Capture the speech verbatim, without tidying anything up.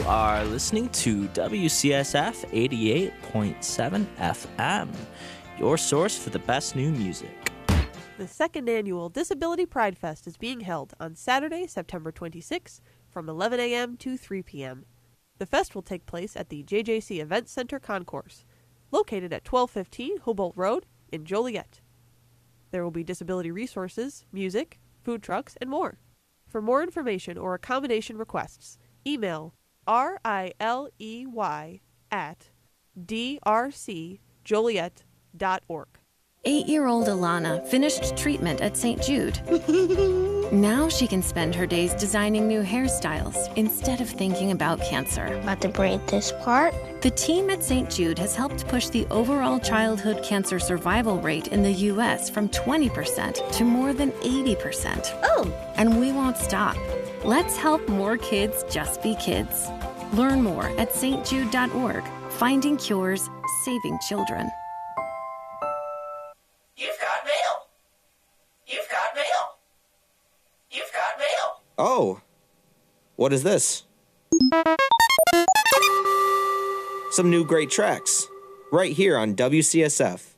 are listening to W C S F eighty-eight point seven F M, your source for the best new music. The second annual Disability Pride Fest is being held on Saturday, September twenty-sixth from eleven a.m. to three p.m. The fest will take place at the J J C Event Center Concourse, located at twelve fifteen Humboldt Road in Joliet. There will be disability resources, music, food trucks, and more. For more information or accommodation requests, email R I L E Y at d r c joliet dot org. Eight-year-old Alana finished treatment at Saint Jude. Now she can spend her days designing new hairstyles instead of thinking about cancer. About to braid this part. The team at Saint Jude has helped push the overall childhood cancer survival rate in the U S from twenty percent to more than eighty percent. Oh! And we won't stop. Let's help more kids just be kids. Learn more at s t jude dot org. Finding cures, saving children. You've got mail. You've got mail. You've got mail. Oh, what is this? Some new great tracks, right here on W C S F.